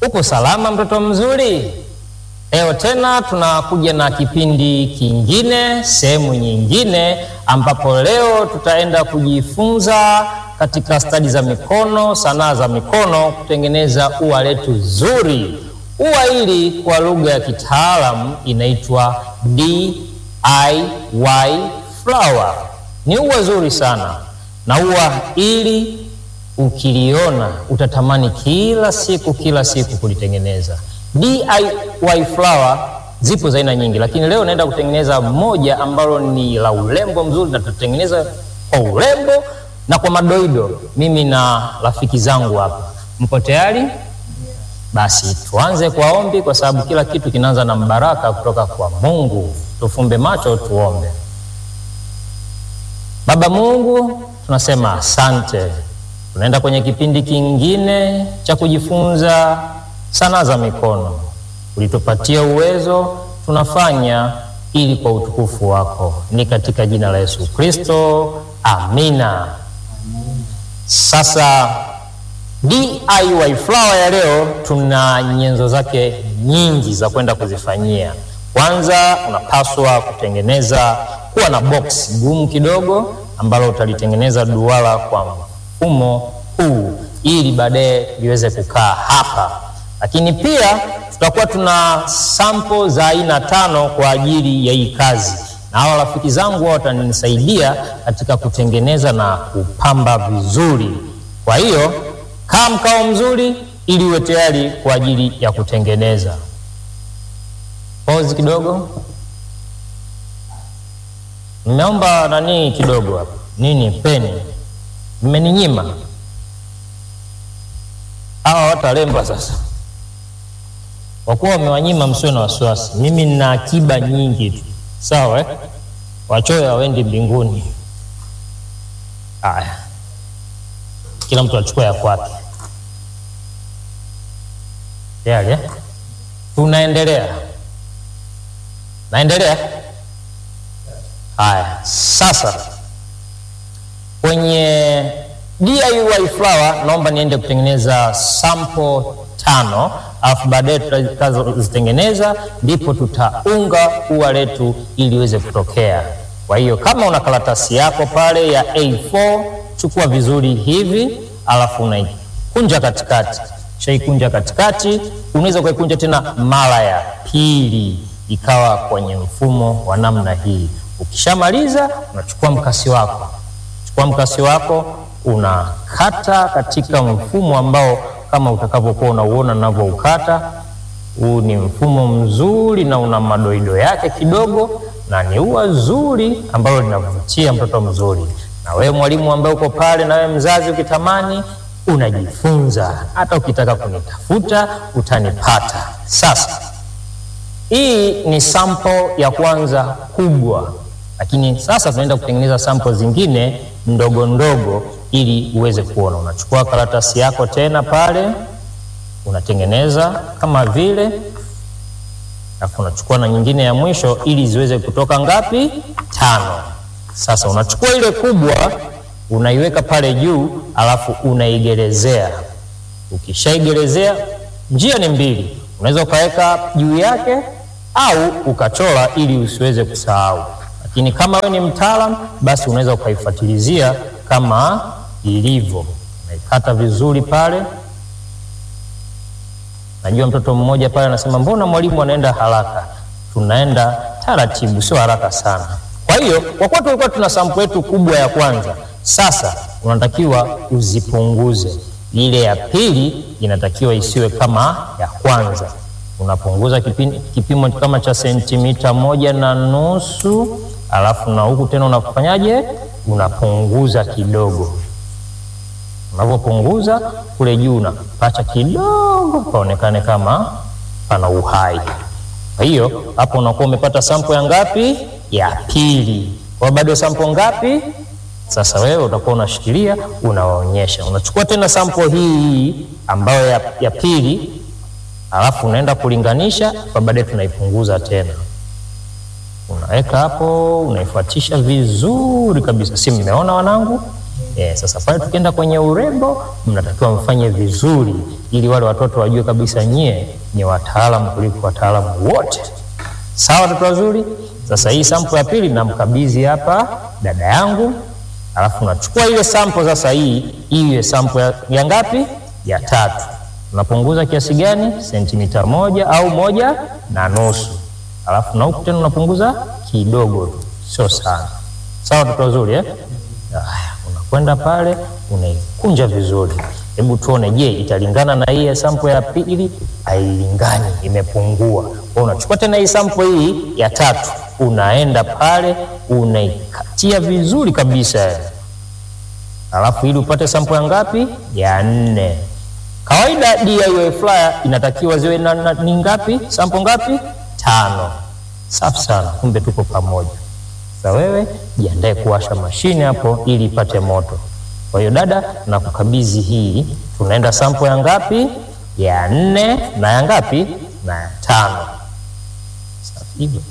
Upo salama mtoto mzuri? Leo tena tunakuja na kipindi kingine, sehemu nyingine, ambapo leo tutaenda kujifunza katika stadi za mikono, sanaa za mikono, kutengeneza ua letu zuri. Ua hili kwa lugha ya kitaalamu inaitwa DIY flower. Ni ua zuri sana, na ua hili ukiliona utatamani kila siku kulitengeneza. DIY flower zipo za aina nyingi, lakini leo naenda kutengeneza moja ambalo ni la urembo mzuri, na tutatengeneza kwa urembo na kwa madoido. Mimi na rafiki zangu hapa. Mpo tayari? Basi tuanze kwa ombi, kwa sababu kila kitu kinaanza na mbaraka kutoka kwa Mungu. Tufumbe macho tuombe. Baba Mungu, tunasema asante. Tunaenda kwenye kipindi kingine cha kujifunza sanaa za mikono. Ulitupatia uwezo, tunafanya ili kwa utukufu wako. Ni katika jina la Yesu Kristo, amina. Sasa DIY flower ya leo tuna nyenzo zake nyingi za kwenda kuzifanyia. Kwanza unapaswa kutengeneza kuwa na box gumu kidogo ambalo utalitengeneza duara kwa mfumo huu ili baadaye liweze kukaa hapa. Lakini pia tutakuwa tuna sample za aina 5 kwa ajili ya hii kazi, na hao rafiki zangu watanisaidia katika kutengeneza na kupamba vizuri. Kwa hiyo kaa mkao mzuri ili uwe tayari kwa ajili ya kutengeneza. Pause kidogo. Nimeomba nani kidogo hapa. Nini peni? Mmeninyima. Hawa watalemba sasa. Kwa kuwa wamewanyima, msiwe na wasiwasi. Mimi nina akiba nyingi tu. Sawa eh? Wachoyo hawaendi mbinguni. Haya. Kila mtu achukue ya kwake. Tayari eh? Tunaendelea. Naendelea? Haya. Sasa kwenye DIY flower naomba niende kutengeneza sample 5, alafu baadaye tutazitengeneza, ndipo tutaunga ua letu ili iweze kutokea. Kwa hiyo kama una karatasi yako pale ya A4, chukua vizuri hivi, alafu unaikunja katikati. Shaikunja katikati, unaweza kuikunja tena mara ya pili ikawa kwenye mfumo wa namna hii. Ukishamaliza unachukua mkasi wako. Chukua mkasi wako, unakata katika mfumo ambao kama utakavyokuwa unauona ninavyoukata. Huu ni mfumo mzuri na una madoido yake kidogo, na ni ua zuri ambalo linavutia mtoto mzuri. Na wewe mwalimu ambaye uko pale, na wewe mzazi ukitamani unajifunza, hata ukitaka kunitafuta utanipata. Sasa hii ni sample ya kwanza kubwa, lakini sasa tunaenda kutengeneza sample zingine ndogo ndogo ili uweze kuona. Unachukua karatasi yako tena pale, unatengeneza kama vile, alafu unachukua na nyingine ya mwisho ili ziweze kutoka ngapi? 5. Sasa unachukua ile kubwa, unaiweka pale juu, alafu unaigerezea. Ukishaigerezea, njia ni mbili. Unaweza ukaweka juu yake au ukachora ili usiweze kusahau. Lakini kama wewe ni mtaalamu, basi unaweza ukaifuatilizia kama ilivyo. Unaikata vizuri pale. Najua mtoto mmoja pale anasema, mbona mwalimu anaenda haraka? Tunaenda taratibu, sio haraka sana. Kwa hiyo kwa kuwa tulikuwa tuna sample yetu kubwa ya kwanza, sasa unatakiwa uzipunguze. Ile ya pili inatakiwa isiwe kama ya kwanza. Unapunguza kipimo kama cha sentimita 1.5, alafu na huku tena unafanyaje? Unapunguza kidogo. Unapopunguza kule juu unapacha kidogo paonekane kama pana uhai. Kwa hiyo hapo unakuwa umepata sample ya ngapi? Ya pili. Kwa bado sample ngapi? Sasa wewe utakuwa unashikilia, unawaonyesha. Unachukua tena sample hii ambayo ya pili, alafu unaenda kulinganisha, kwa baadaye tunaipunguza tena. Unaweka hapo, unaifuatisha vizuri kabisa. Si mmeona wanangu? Sasa pale tukienda kwenye urembo, mnatakiwa mfanye vizuri ili wale watoto wajue kabisa nyie ni wataalamu kuliko wataalamu wote. Sawa watoto wazuri? Sasa hii sample ya pili namkabidhi hapa dada yangu, alafu nachukua ile sample sasa hii iwe sample ya ngapi? Ya 3. Unapunguza kiasi gani? Sentimita 1 au 1.5. Alafu na huku tena unapunguza kidogo tu, sio sana. Sawa watoto wazuri Haya, unakwenda pale unaikunja vizuri. Hebu tuone, je, italingana na hii sample ya pili? Hailingani, imepungua. Kwa unachukua tena hii sample hii ya 3, unaenda pale unaikatia vizuri kabisa. Alafu ili upate sample ya ngapi? Ya 4. Kawaida DIY flyer inatakiwa ziwe ni ngapi? Sample ngapi? 5. Safi sana, kumbe tuko pamoja. Sasa wewe jiandae kuwasha mashine hapo ili ipate moto. Kwa hiyo dada, na kukabidhi hii, tunaenda sample ya ngapi? Ya 4 na ya ngapi? Na ya 5. Safi hivyo.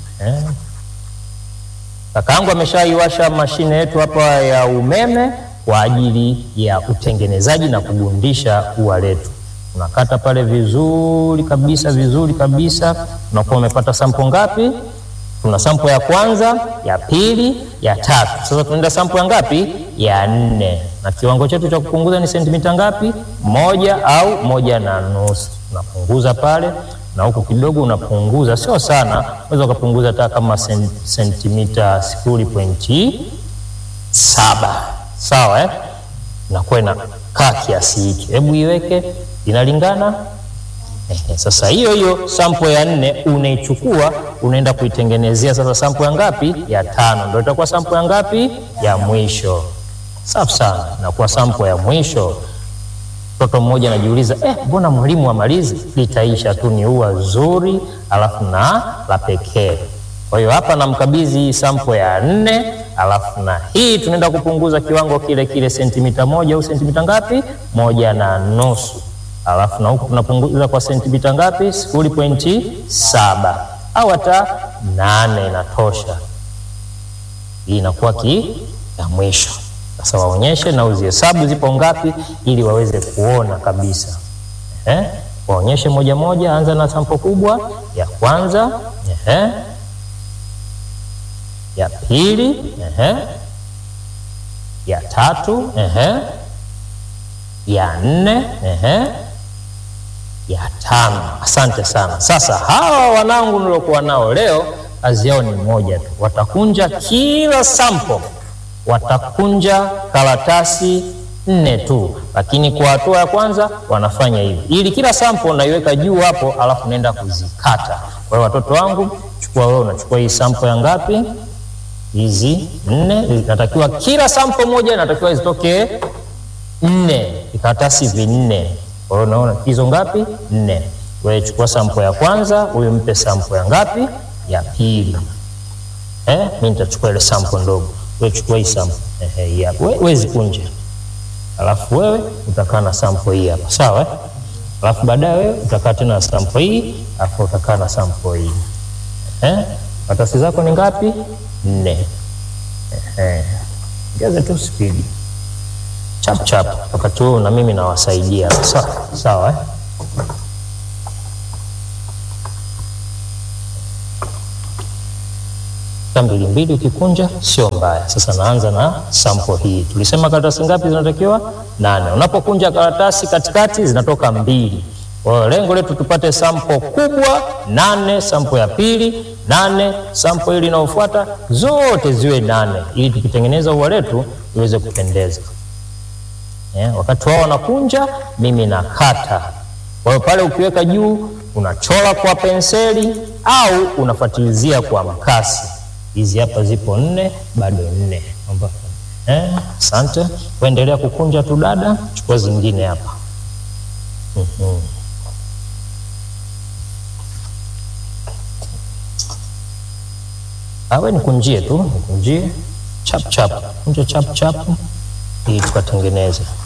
Kakaangu ameshaiwasha mashine yetu hapa ya umeme kwa ajili ya utengenezaji na kugundisha ua letu. Unakata pale vizuri kabisa, unakuwa umepata sample ngapi? Tuna sample ya kwanza, ya pili, ya 3. Sasa tunaenda sample ya ngapi? Ya 4. Na kiwango chetu cha kupunguza ni sentimita ngapi? 1 au 1.5. Unapunguza pale, na huku kidogo unapunguza, sio sana, unaweza kupunguza hata kama sentimita 0.7. Sawa Inakuwa inakaa kiasi hiki. Hebu iweke, inalingana. Sasa hiyo sample ya 4 unaichukua, unaenda kuitengenezea sasa sample ya ngapi? Ya 5. Ndio itakuwa sample ya ngapi? Ya mwisho. Safi sana, inakuwa sample ya mwisho. Mtoto mmoja anajiuliza, mbona mwalimu amalizi? Litaisha tu, ni ua zuri alafu na la pekee. Kwa hiyo hapa namkabidhi hii sample ya 4, alafu na hii tunaenda kupunguza kiwango kile sentimita 1 au sentimita ngapi? 1.5. Alafu na huku tunapunguza kwa sentimita ngapi? 0.7 au hata 8 inatosha. Hii inakuwa ya mwisho. Sasa waonyeshe na uzihesabu zipo ngapi ili waweze kuona kabisa. Waonyeshe moja, anza na sample kubwa ya kwanza, ya pili, ya 3, ya 4, ya 5. Asante sana. Sasa hawa wanangu nilokuwa nao leo kazi yao ni moja tu, watakunja kila sample, watakunja karatasi 4 tu, lakini kwa hatua ya kwanza wanafanya hivi, ili kila sample naiweka juu hapo, alafu naenda kuzikata. Kwa hiyo watoto wangu, chukua wewe, unachukua hii sample ya ngapi? Hizi 4. Natakiwa kila sample moja natakiwa zitoke 4 karatasi 4. Kwa hiyo unaona hizo ngapi? 4. Wewe chukua sample ya kwanza, huyo mpe sample ya ngapi? Ya pili. Mimi nitachukua ile sample ndogo. Wewe chukua hii sample. Hii hapa. Wewe zikunje. Alafu wewe utakaa na sample hii hapa. Sawa Alafu baadaye wewe utakaa tena na sample hii, alafu utakaa na sample hii. Karatasi zako ni ngapi? 4. Ongeza tu speed. Chap. Wakati huo na mimi nawasaidia. Sawa mbili ukikunja sio mbaya. Sasa naanza na sample hii. Tulisema karatasi ngapi zinatakiwa? 8. Unapokunja karatasi katikati zinatoka 2. Kwa hiyo lengo letu tupate sample kubwa 8, sample ya pili 8, sample ile inayofuata zote ziwe 8, ili tukitengeneza ua letu iweze kupendeza. Wakati wao wanakunja, mimi nakata. Kwa hiyo pale ukiweka juu unachora kwa penseli au unafuatilizia kwa mkasi. Hizi hapa zipo 4, bado 4. Asante. Kuendelea kukunja tu dada, chukua zingine hapa. Awe nikunjie tu, nikunjie chap. Kunja chap. Ili tukatengeneze.